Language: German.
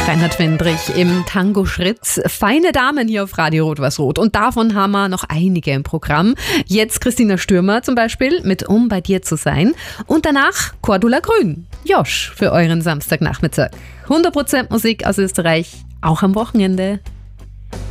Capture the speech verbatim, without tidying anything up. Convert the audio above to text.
Reinhard Fendrich im Tango-Schritt. Feine Damen hier auf Radio Rot-Was-Rot. Und davon haben wir noch einige im Programm. Jetzt Christina Stürmer zum Beispiel mit Um bei dir zu sein. Und danach Cordula Grün. Josh für euren Samstagnachmittag. hundert Prozent Musik aus Österreich, auch am Wochenende.